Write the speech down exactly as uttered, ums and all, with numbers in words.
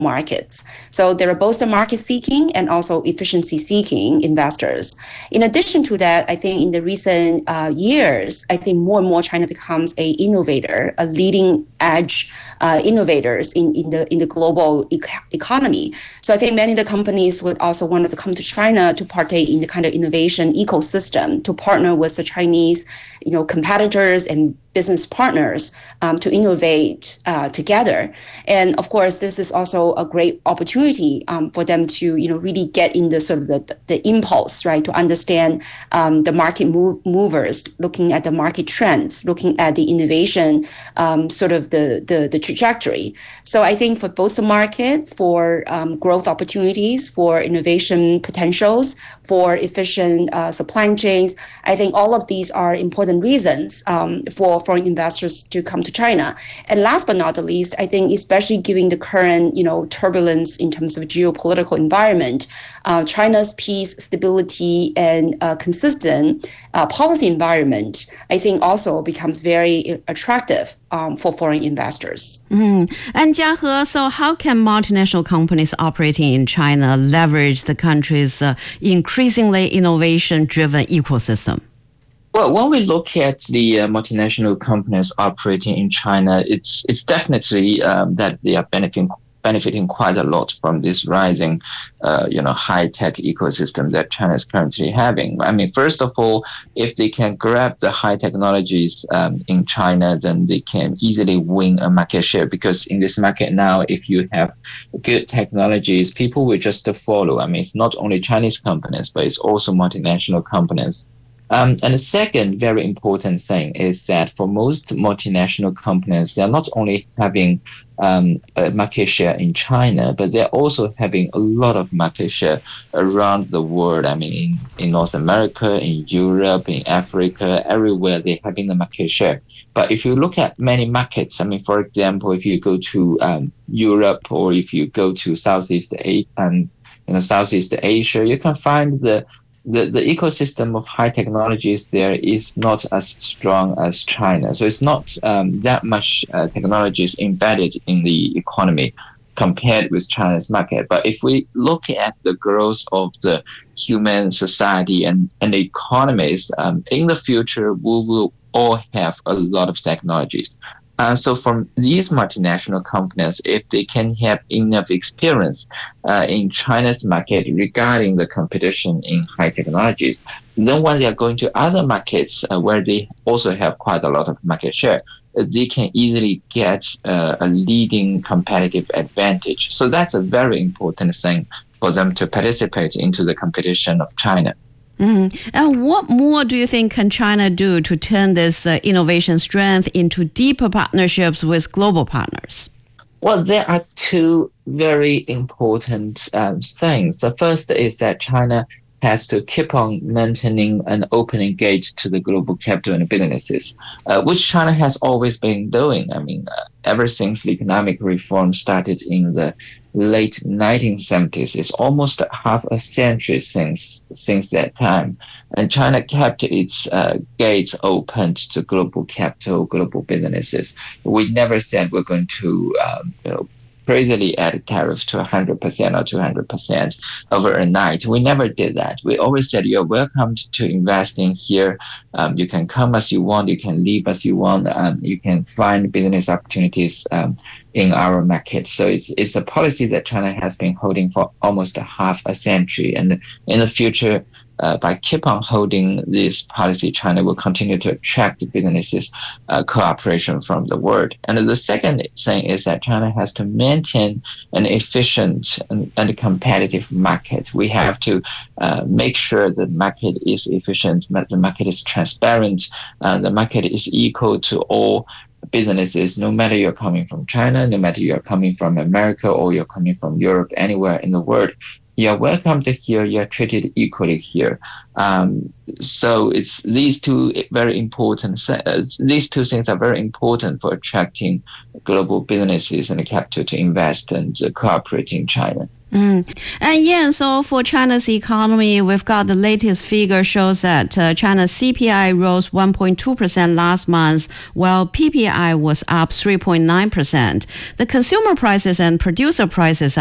markets. So there are both the market seeking and also efficiency seeking investors. In addition to that, I think in the recent uh, years, I think more and more China becomes a innovator, a leading edge uh, innovators in, in the in the global e- economy. So I think many of the companies would also want to come to China to partake in the kind of innovation ecosystem, to partner with the Chinese, you know, competitors and business partners um, to innovate uh, together. And of course, this is also a great opportunity um, for them to, you know, really get in the sort of the, the impulse, right, to understand um, the market move, movers, looking at the market trends, looking at the innovation, um, sort of the, the, the trajectory. So I think for both the market, for um, growth opportunities, for innovation potentials, for efficient uh, supply chains, I think all of these are important reasons um, for foreign investors to come to China. And last but not the least, I think especially given the current, you know, turbulence in terms of geopolitical environment, uh, China's peace, stability, and uh, consistent uh, policy environment, I think also becomes very attractive um, for foreign investors. Mm. And Jiahe, so how can multinational companies operating in China leverage the country's uh, increasingly innovation-driven ecosystem? Well, when we look at the uh, multinational companies operating in China, it's it's definitely um, that they are benefiting benefiting quite a lot from this rising, uh, you know, high-tech ecosystem that China is currently having. I mean, first of all, if they can grab the high technologies um, in China, then they can easily win a market share, because in this market now, if you have good technologies, people will just follow. I mean, it's not only Chinese companies, but it's also multinational companies. Um, and the second very important thing is that for most multinational companies, they're not only having um, a market share in China, but they're also having a lot of market share around the world. I mean, in, in North America, in Europe, in Africa, everywhere they're having a market share. But if you look at many markets, I mean, for example, if you go to um, Europe, or if you go to Southeast Asia, um, you know, Southeast Asia, you can find the The, the ecosystem of high technologies there is not as strong as China. So it's not um, that much uh, technologies embedded in the economy compared with China's market. But if we look at the growth of the human society and, and the economies, um, in the future, we will all have a lot of technologies. Uh, so from these multinational companies, if they can have enough experience uh, in China's market regarding the competition in high technologies, then when they are going to other markets uh, where they also have quite a lot of market share, uh, they can easily get uh, a leading competitive advantage. So that's a very important thing for them to participate into the competition of China. Mm. And what more do you think can China do to turn this uh, innovation strength into deeper partnerships with global partners? Well, there are two very important um, things. The first is that China has to keep on maintaining an opening gate to the global capital and businesses, uh, which China has always been doing. I mean, uh, ever since the economic reform started in the late nineteen seventies, it's almost half a century since since that time. And China kept its uh, gates opened to global capital, global businesses. We never said we're going to, um, you know, crazily add tariffs to one hundred percent or two hundred percent over a night. We never did that. We always said you're welcome to invest in here. Um, you can come as you want. You can leave as you want. Um, you can find business opportunities um, in our market. So it's it's a policy that China has been holding for almost a half a century. And in the future, Uh, by keep on holding this policy, China will continue to attract businesses uh, cooperation from the world. And the second thing is that China has to maintain an efficient and, and competitive market. We have to uh, make sure the market is efficient, the market is transparent, uh, the market is equal to all businesses, no matter you're coming from China, no matter you're coming from America or you're coming from Europe, anywhere in the world. You're welcome to here. You're treated equally here. Um, so it's these two very important. Uh, these two things are very important for attracting global businesses and capital to invest and uh, cooperate in China. Mm. And yeah, so for China's economy, we've got the latest figure shows that uh, China's C P I rose one point two percent last month, while P P I was up three point nine percent. The consumer prices and producer prices